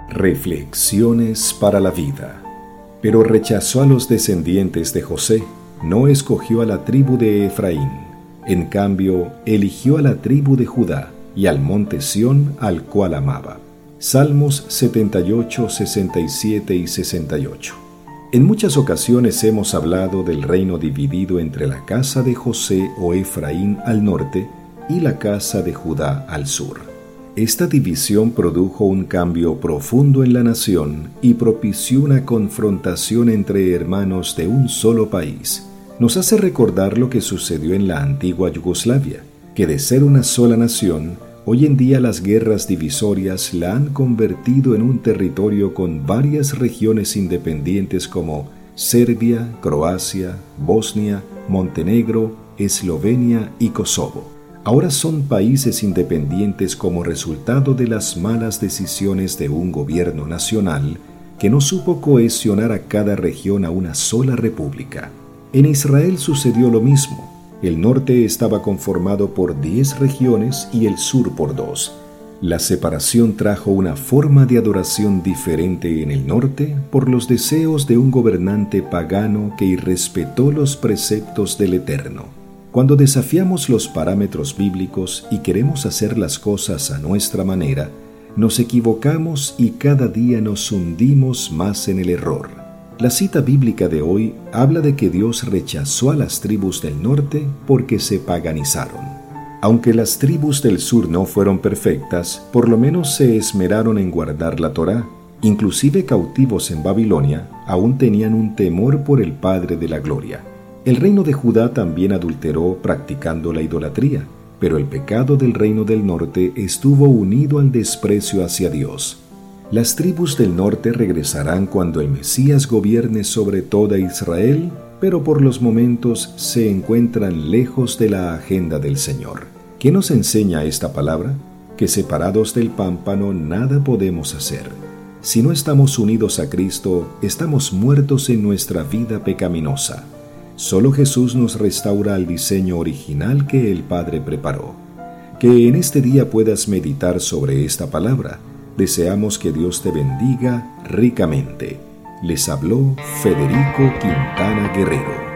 Reflexiones para la vida. Pero rechazó a los descendientes de José, no escogió a la tribu de Efraín. En cambio, eligió a la tribu de Judá y al monte Sión, al cual amaba. Salmos 78, 67 y 68. En muchas ocasiones hemos hablado del reino dividido entre la casa de José o Efraín al norte y la casa de Judá al sur. Esta división produjo un cambio profundo en la nación y propició una confrontación entre hermanos de un solo país. Nos hace recordar lo que sucedió en la antigua Yugoslavia, que de ser una sola nación, hoy en día las guerras divisorias la han convertido en un territorio con varias regiones independientes como Serbia, Croacia, Bosnia, Montenegro, Eslovenia y Kosovo. Ahora son países independientes como resultado de las malas decisiones de un gobierno nacional que no supo cohesionar a cada región a una sola república. En Israel sucedió lo mismo. El norte estaba conformado por 10 regiones y el sur por 2. La separación trajo una forma de adoración diferente en el norte por los deseos de un gobernante pagano que irrespetó los preceptos del Eterno. Cuando desafiamos los parámetros bíblicos y queremos hacer las cosas a nuestra manera, nos equivocamos y cada día nos hundimos más en el error. La cita bíblica de hoy habla de que Dios rechazó a las tribus del norte porque se paganizaron. Aunque las tribus del sur no fueron perfectas, por lo menos se esmeraron en guardar la Torá. Inclusive cautivos en Babilonia, aún tenían un temor por el Padre de la Gloria. El reino de Judá también adulteró practicando la idolatría, pero el pecado del reino del norte estuvo unido al desprecio hacia Dios. Las tribus del norte regresarán cuando el Mesías gobierne sobre toda Israel, pero por los momentos se encuentran lejos de la agenda del Señor. ¿Qué nos enseña esta palabra? Que separados del pámpano nada podemos hacer. Si no estamos unidos a Cristo, estamos muertos en nuestra vida pecaminosa. Solo Jesús nos restaura al diseño original que el Padre preparó. Que en este día puedas meditar sobre esta palabra. Deseamos que Dios te bendiga ricamente. Les habló Federico Quintana Guerrero.